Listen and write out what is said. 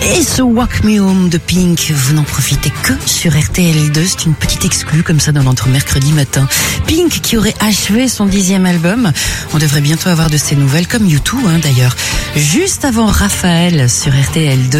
Et ce Walk Me Home de Pink, vous n'en profitez que sur RTL2. C'est une petite exclue comme ça dans notre mercredi matin. Pink qui aurait achevé son 10e album. On devrait bientôt avoir de ses nouvelles, comme U2 d'ailleurs. Juste avant Raphaël sur RTL2.